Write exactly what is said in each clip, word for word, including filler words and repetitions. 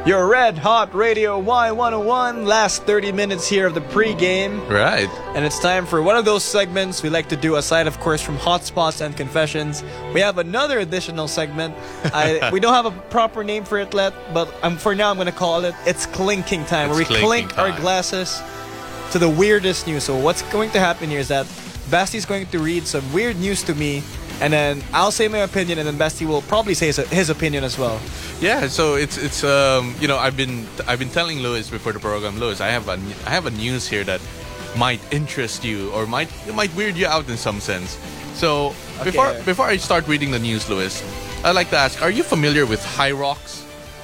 Your Red Hot Radio Y one oh one. Last thirty minutes here of the pregame. Right. And it's time for one of those segments we like to do aside, of course, from Hotspots and Confessions. We have another additional segment. I, we don't have a proper name for it yet, but um, for now I'm going to call it It's Clinking Time, It's where we clinking clink time. our glasses to the weirdest news. So what's going to happen here is that Basti's going to read some weird news to me, and then I'll say my opinion, and then Basti will probably say his, his opinion as well. Yeah, so it's it's um you know I've been I've been telling Lewis before the program, Lewis, I have a I have a news here that might interest you or might it might weird you out in some sense. So Okay. before before I start reading the news, Lewis, I'd like to ask: are you familiar with High Rocks?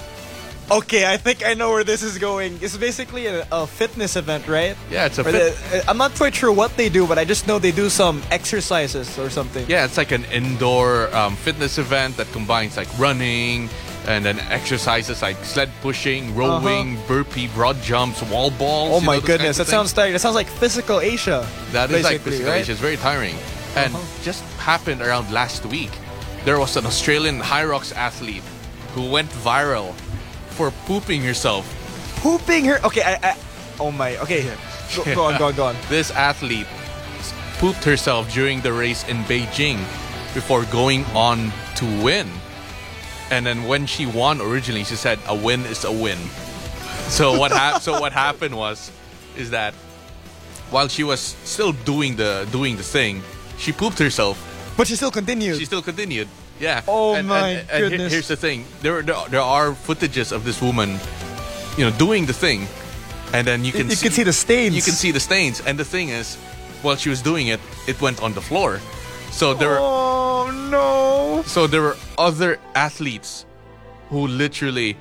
Okay, I think I know where this is going. It's basically a, a fitness event, right? Yeah, it's a Or fit- the- I'm not quite sure what they do, but I just know they do some exercises or something. yeah, it's like an indoor um, fitness event that combines like running and then exercises like sled pushing, rowing, burpee, broad jumps, wall balls. Oh you my know, those goodness, kinds that of sounds things. tiring. That sounds like physical Asia. That is like basically, physical right? Asia. It's very tiring. And Uh-huh. just happened around last week. There was an Australian High Rocks athlete who went viral for pooping herself. Pooping her. Okay, I. I oh my. Okay, go, go on, go on, go on. This athlete s- pooped herself during the race in Beijing before going on to win. And then when she won originally, she said a win is a win. So what hap- so what happened was is that while she was still doing the doing the thing, she pooped herself. But she still continued. She still continued. Yeah. Oh and, my and, and here- goodness. here's the thing. There, there there are footages of this woman, you know, doing the thing, and then you can you see, can see the stains. you can see the stains. And the thing is, while she was doing it, it went on the floor. So there were Oh no. so there were other athletes who literally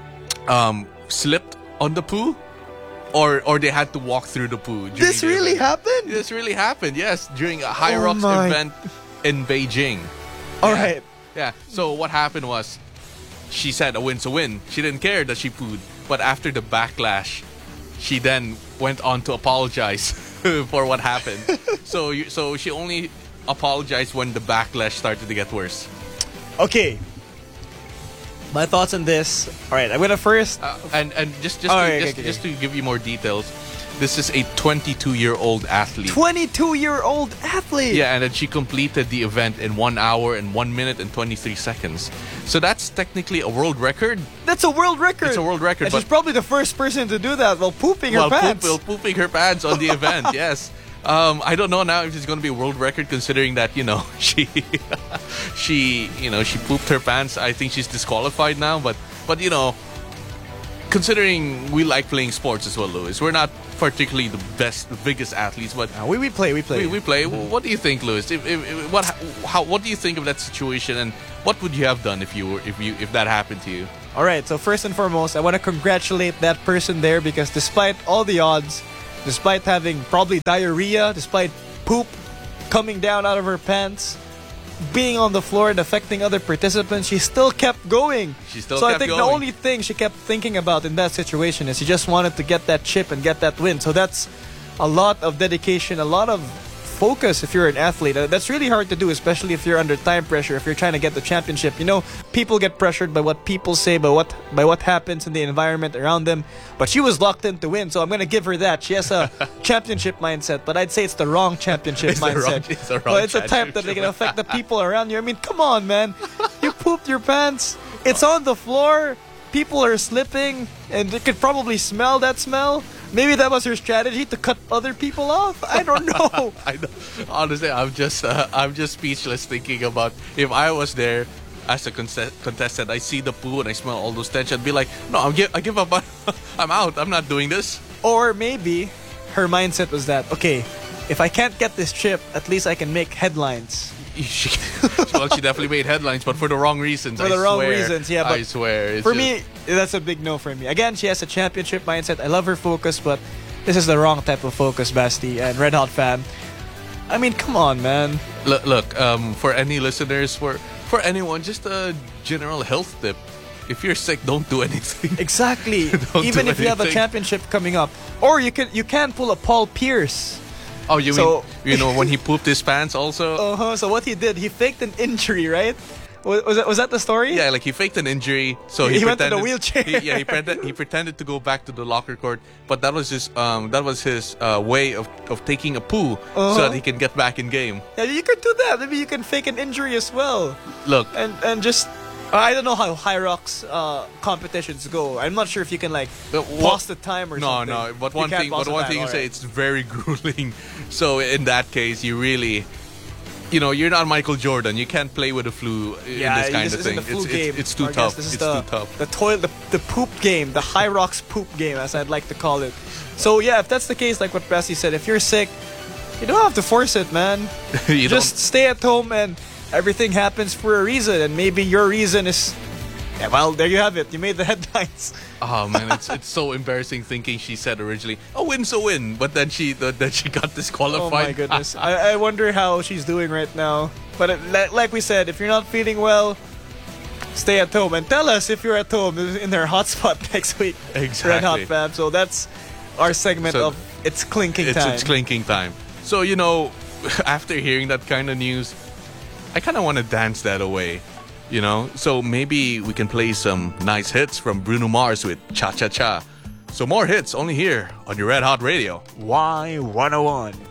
um, slipped on the poo, or or they had to walk through the poo. during This the really event. happened? This really happened. Yes, during a High Oh Rocks my- event in Beijing. All Yeah. right. Yeah. So what happened was, she said a win's a win. She didn't care that she pooed, but after the backlash, she then went on to apologize for what happened. so you, so she only apologized when the backlash started to get worse. Okay. My thoughts on this. All right, I'm gonna first. Uh, and and just just Oh, to, okay, just, okay, just okay. to give you more details, this is a twenty-two-year-old athlete. twenty-two-year-old athlete. Yeah, and then she completed the event in one hour and one minute and twenty-three seconds. So that's technically a world record. That's a world record. It's a world record, And she's but- probably the first person to do that while pooping her While poop, pants. while pooping her pants on the event. Yes. Um, I don't know now if it's going to be a world record, considering that you know she, she, you know, she pooped her pants. I think she's disqualified now. But, but you know, considering we like playing sports as well, Lewis, we're not particularly the best, the biggest athletes, but Uh, we, we play, we play. we, we play. What do you think, Lewis? If, if, if- what, how, what do you think of that situation, and what would you have done if you were, if you, if that happened to you? All right, so first and foremost, I want to congratulate that person there, because despite all the odds, despite having probably diarrhea, despite poop coming down out of her pants, being on the floor and affecting other participants, she still kept going. She still so I kept think the going. only thing she kept thinking about in that situation is she just wanted to get that chip and get that win. So that's a lot of dedication, a lot of focus if you're an athlete. Uh, That's really hard to do, especially if you're under time pressure, if you're trying to get the championship. You know, people get pressured by what people say, by what by what happens in the environment around them. But she was locked in to win, so I'm going to give her that. She has a championship mindset, but I'd say it's the wrong championship It's the mindset. wrong- it's the wrong Well, it's a type that they can affect the people around you. I mean, come on, man. You pooped your pants. It's on the floor. People are slipping, and they could probably smell that smell. Maybe that was her strategy to cut other people off. I don't know. I know. Honestly, I'm just uh, I'm just speechless thinking about if I was there as a conte- contestant. I see the poo and I smell all those stench. I'd be like, no, I'm gi- I give up. I'm out. I'm not doing this. Or maybe her mindset was that, okay, if I can't get this chip, at least I can make headlines. She, well, she definitely made headlines, but for the wrong reasons. For I the wrong swear. reasons, yeah, I but swear. It's For just- me, that's a big no for me. Again, she has a championship mindset. I love her focus, but this is the wrong type of focus, Basti and Red Hot fan. I mean, come on, man. look, look um, for any listeners, for for anyone, just a general health tip. If you're sick, don't do anything. Exactly. Don't Even do if you have a anything. championship coming up, or you can you can pull a Paul Pierce. Oh, you So- mean you know when he pooped his pants also? Uh huh. So what he did, he faked an injury, right? Was, was, that, was that the story? Yeah, like he faked an injury, so he, He went to the pretended, wheelchair. he- yeah, he pretended, he pretended to go back to the locker court, but that was his um that was his uh, way of, of taking a poo Uh-huh. so that he can get back in game. Yeah, you could do that. Maybe you can fake an injury as well. Look, And and just I don't know how high rocks uh, competitions go. I'm not sure if you can like Uh, pause the time or no, something. no. But You one can't thing, pause but the one time, thing you say, alright. it's very grueling. So in that case, you really, you know, you're not Michael Jordan. You can't play with the flu in Yeah, this kind this of isn't thing. the flu It's, game. it's it's too Marcus. tough. This is It's the, too tough. The toilet, the, the poop game, the high rocks poop game, as I'd like to call it. So yeah, if that's the case, like what Pressy said, if you're sick, you don't have to force it, man. you Just stay at home, and everything happens for a reason. And maybe your reason is, yeah, well, there you have it. You made the headlines. don't. Oh man, it's it's so embarrassing thinking she said originally, "A win's a win," but then she then she got disqualified. Oh my goodness. I, I wonder how she's doing right now. But it, li- like we said, if you're not feeling well, stay at home. And tell us if you're at home in their hotspot next week. Exactly. Red Hot Fam. So that's our segment So of It's Clinking It's Time. it's clinking time. So you know, after hearing that kind of news, I kind of want to dance that away. You know, so maybe we can play some nice hits from Bruno Mars with Cha Cha Cha. So more hits only here on your Red Hot Radio. Y one oh one.